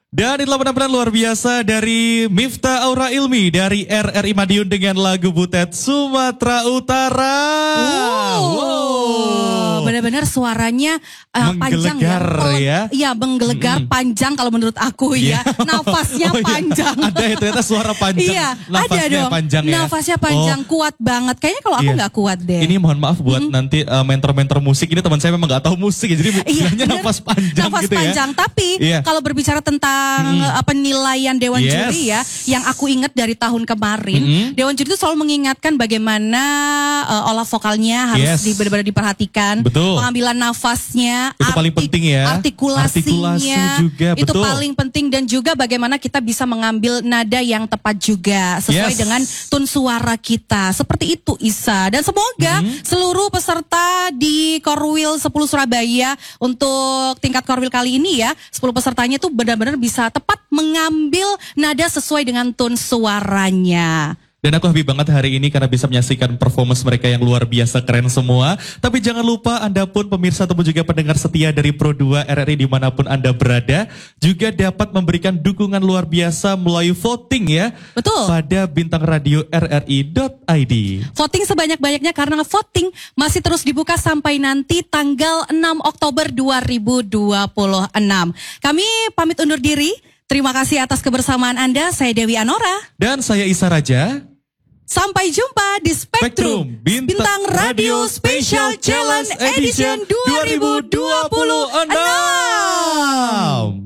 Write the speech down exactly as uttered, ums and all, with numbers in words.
Dan itulah penampilan luar biasa dari Miftah Aura Ilmi dari R R I Madiun dengan lagu Butet Sumatera Utara. Wow, wow. Benar-benar suaranya uh, panjang ya. Menggelegar ya. Iya, menggelegar mm-hmm. panjang kalau menurut aku ya. Nafasnya oh, iya. panjang. Ada ya ternyata suara panjang. Iya, nafasnya ada dong. Panjang ya. Nafasnya panjang, oh. kuat banget. Kayaknya kalau aku nggak iya. kuat deh. Ini mohon maaf buat mm-hmm. nanti uh, mentor-mentor musik ini teman saya memang nggak tahu musik ya. Jadi iya, nafas panjang nafas gitu panjang. ya. Tapi yeah. kalau berbicara tentang hmm. penilaian Dewan yes. Juri ya, yang aku ingat dari tahun kemarin, hmm. Dewan Juri itu selalu mengingatkan bagaimana uh, olah vokalnya harus yes. di, benar-benar diperhatikan. Betul. Pengambilan nafasnya, itu artik, paling penting ya. Artikulasinya, Artikulasi juga, itu betul. paling penting dan juga bagaimana kita bisa mengambil nada yang tepat juga sesuai yes. dengan tone suara kita. Seperti itu Isa. Dan semoga hmm. seluruh peserta di Korwil sepuluh Surabaya untuk tingkat Korwil kali ini ya, sepuluh pesertanya tuh benar-benar bisa tepat mengambil nada sesuai dengan tone suaranya. Dan aku happy banget hari ini karena bisa menyaksikan performance mereka yang luar biasa keren semua. Tapi jangan lupa Anda pun pemirsa ataupun juga pendengar setia dari Pro dua R R I dimanapun Anda berada, juga dapat memberikan dukungan luar biasa melalui voting ya. Betul. Pada bintang radio R R I dot I D. Voting sebanyak-banyaknya karena voting masih terus dibuka sampai nanti tanggal enam Oktober dua ribu dua puluh enam. Kami pamit undur diri. Terima kasih atas kebersamaan Anda. Saya Dewi Anora. Dan saya Isa Raja. Sampai jumpa di Spektrum, Spektrum Bintang, Bintang Radio Special Challenge Edition dua ribu dua puluh enam.